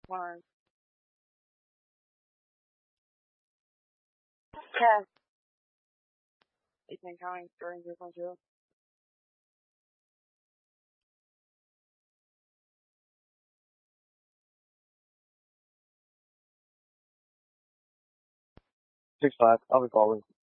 One. Test. Ethan County, Jordan 0.0. 6'5". I'll be calling.